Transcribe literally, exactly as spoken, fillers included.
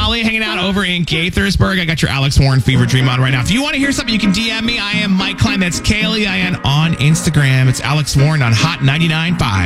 Molly hanging out over in Gaithersburg. I got your Alex Warren fever dream on right now. If you want to hear something, you can D M me. I am Mike Klein. That's K L E I N on Instagram. It's Alex Warren on Hot ninety-nine point five.